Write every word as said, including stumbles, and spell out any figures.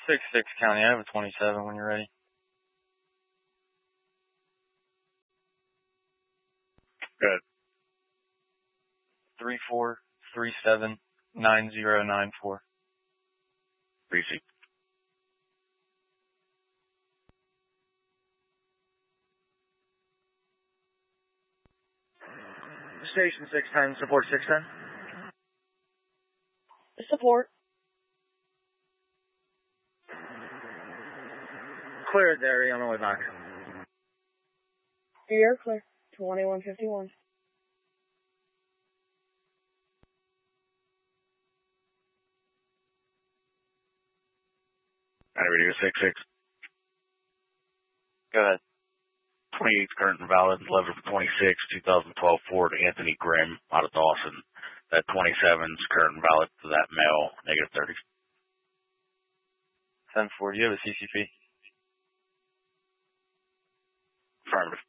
six six County, I have a twenty-seven when you're ready. Good. three four three seven nine zero nine four. Receipt. Station six ten, support six ten. Support. Cleared there, on the way back. You're clear. twenty-one fifty-one. I radio six six. Go ahead. twenty-eight's current and valid, eleven twenty-six, twenty twelve Ford Anthony Grimm out of Dawson. That twenty-seven's current and valid to that male, negative thirty. ten four, do you have a C C P? Affirmative.